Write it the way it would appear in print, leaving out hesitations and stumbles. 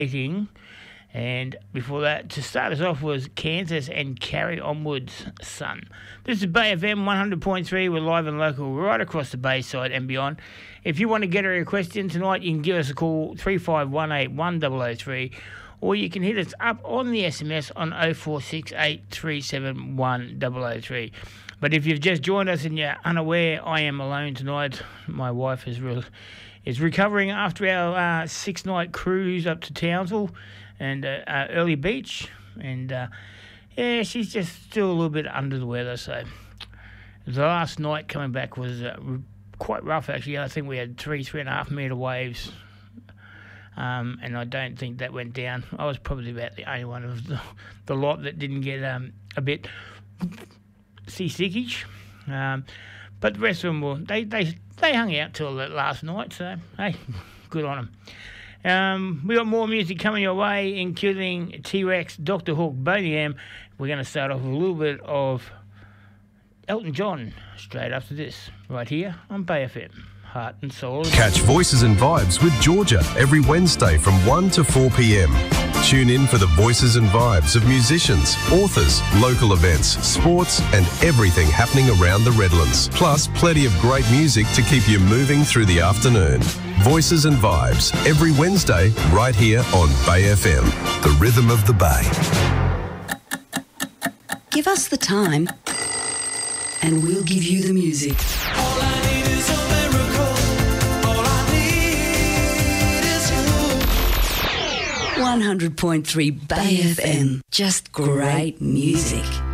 And before that, to start us off, was Kansas and Carry Onwards, Son. This is Bay FM 100.3. We're live and local right across the Bayside and beyond. If you want to get a request in tonight, you can give us a call, 3518 1003, or you can hit us up on the SMS on 0468 371 003. But if you've just joined us and you're unaware, I am alone tonight. My wife is recovering after our 6-night cruise up to Townsville and Early Beach. And, she's just still a little bit under the weather. So the last night coming back was quite rough, actually. I think we had 3.5 metre waves. And I don't think that went down. I was probably about the only one of the lot that didn't get a bit seasick-ish. But the rest of them they hung out till last night, so hey, good on them. We got more music coming your way, including T-Rex, Dr. Hook, Boney M. We're going to start off with a little bit of Elton John straight after this, right here on Bay FM. Heart and soul. Catch Voices and Vibes with Georgia every Wednesday from 1 to 4 p.m. Tune in for the voices and vibes of musicians, authors, local events, sports and everything happening around the Redlands. Plus plenty of great music to keep you moving through the afternoon. Voices and Vibes every Wednesday right here on Bay FM, the rhythm of the Bay. Give us the time and we'll give you the music. 100.3 Bay FM. Just great music.